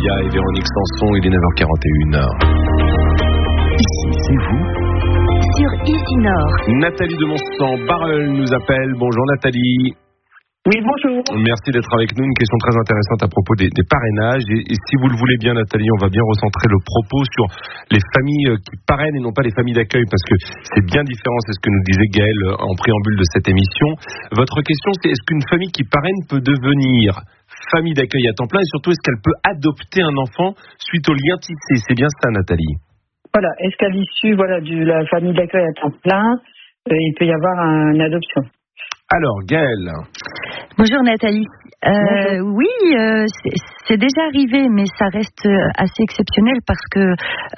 Sia et Véronique Sanson, il est 9h41. Ici, c'est vous sur Easy Nord. Nathalie de Monstant-Barreul nous appelle. Bonjour Nathalie. Oui, bonjour. Merci d'être avec nous. Une question très intéressante à propos des parrainages. Et si vous le voulez bien, Nathalie, on va bien recentrer le propos sur les familles qui parrainent et non pas les familles d'accueil, parce que c'est bien différent. C'est ce que nous disait Gaëlle en préambule de cette émission. Votre question, c'est est-ce qu'une famille qui parraine peut devenir famille d'accueil à temps plein, et surtout est-ce qu'elle peut adopter un enfant suite au lien tissé? C'est bien ça, Nathalie. Voilà. Est-ce qu'à l'issue de la famille d'accueil à temps plein, il peut y avoir une adoption? Alors, Gaëlle. Bonjour Nathalie. Bonjour. Oui, c'est déjà arrivé, mais ça reste assez exceptionnel parce que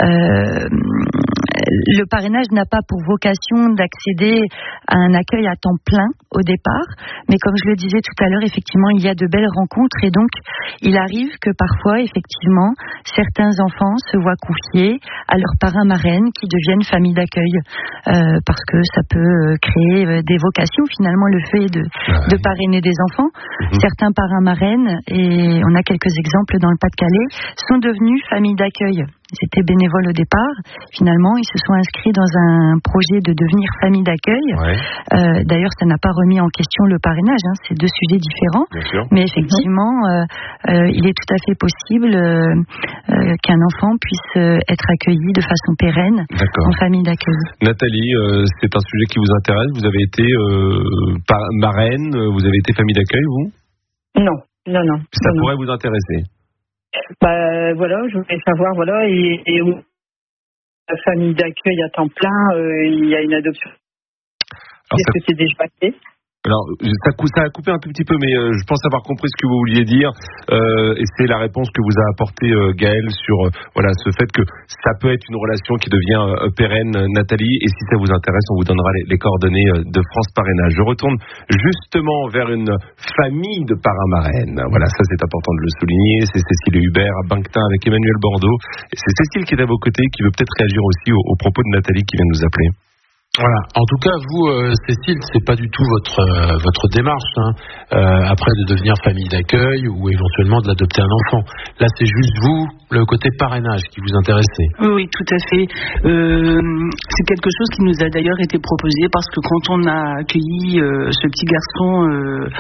le parrainage n'a pas pour vocation d'accéder à un accueil à temps plein au départ, mais comme je le disais tout à l'heure, effectivement, il y a de belles rencontres et donc il arrive que parfois, effectivement, certains enfants se voient confier à leurs parrains-marraines qui deviennent famille d'accueil parce que ça peut créer des vocations, finalement, le fait de parrainer des enfants. Certains parrains-marraines, et on a quelques exemples dans le Pas-de-Calais, sont devenus famille d'accueil. Ils étaient bénévoles au départ. Finalement, ils se sont inscrits dans un projet de devenir famille d'accueil. Ouais. D'ailleurs, ça n'a pas remis en question le parrainage. C'est deux sujets différents. Mais effectivement, il est tout à fait possible qu'un enfant puisse être accueilli de façon pérenne en famille d'accueil. Nathalie, c'est un sujet qui vous intéresse. Vous avez été marraine, vous avez été famille d'accueil, vous? Non. Ça pourrait vous intéresser? Voilà, je voulais savoir, et où la famille d'accueil à temps plein, il y a une adoption. Est-ce que c'est déjà passé? Alors, ça a coupé un tout petit peu, mais je pense avoir compris ce que vous vouliez dire, et c'est la réponse que vous a apportée Gaëlle sur ce fait que ça peut être une relation qui devient pérenne, Nathalie, et si ça vous intéresse, on vous donnera les coordonnées de France Parrainage. Je retourne justement vers une famille de parrains-marraines. Voilà, ça c'est important de le souligner. C'est Cécile Hubert à Banctin avec Emmanuel Bordeaux. Et c'est Cécile qui est à vos côtés, qui veut peut-être réagir aussi aux propos de Nathalie qui vient de nous appeler. Voilà. En tout cas, vous, Cécile, c'est pas du tout votre démarche, après de devenir famille d'accueil ou éventuellement de l'adopter un enfant. Là, c'est juste vous, le côté parrainage qui vous intéressait. Oui, tout à fait. C'est quelque chose qui nous a d'ailleurs été proposé parce que quand on a accueilli ce petit garçon,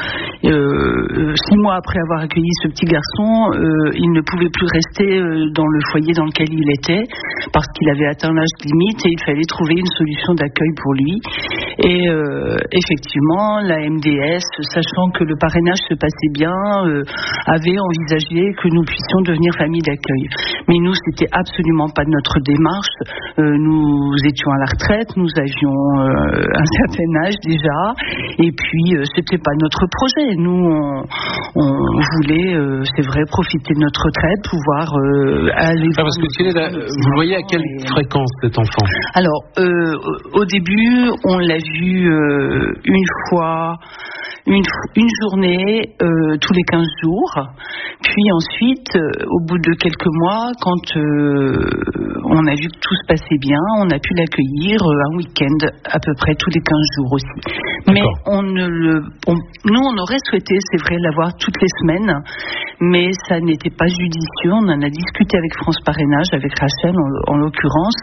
6 mois après avoir accueilli ce petit garçon, il ne pouvait plus rester dans le foyer dans lequel il était parce qu'il avait atteint l'âge limite et il fallait trouver une solution d'accueil pour lui. Et effectivement, la MDS, sachant que le parrainage se passait bien, avait envisagé que nous puissions devenir famille d'accueil. Mais nous, c'était absolument pas notre démarche. Nous étions à la retraite, nous avions un certain âge déjà, et puis c'était pas notre projet. Nous, on voulait, c'est vrai, profiter de notre retraite, pouvoir aller. Parce que vous voyez à quelle fréquence cet enfant? Alors, au début, on l'a vu une fois, une journée tous les 15 jours. Puis ensuite, au bout de quelques mois, quand on a vu que tout se passait bien, on a pu l'accueillir un week-end à peu près tous les 15 jours aussi. Mais nous, on aurait souhaité, c'est vrai, l'avoir toutes les semaines, mais ça n'était pas judicieux. On en a discuté avec France Parrainage, avec Rachel en l'occurrence,